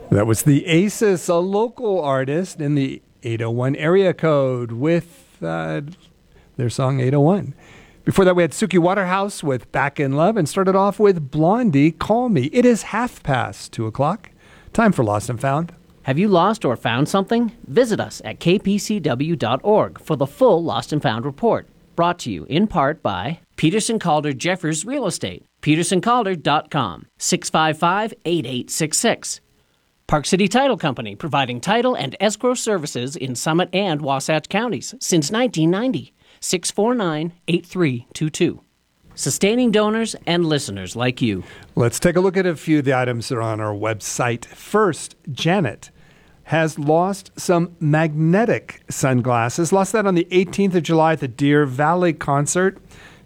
That was the Aces, a local artist in the 801 area code with their song 801. Before that, we had Suki Waterhouse with Back in Love and started off with Blondie, Call Me. It is 2:30. Time for Lost and Found. Have you lost or found something? Visit us at kpcw.org for the full Lost and Found report. Brought to you in part by Peterson Calder Jeffers Real Estate, petersoncalder.com, 655-8866. Park City Title Company, providing title and escrow services in Summit and Wasatch counties since 1990. 649-8322. Sustaining donors and listeners like you. Let's take a look at a few of the items that are on our website. First, Janet has lost some magnetic sunglasses. Lost that on the 18th of July at the Deer Valley concert.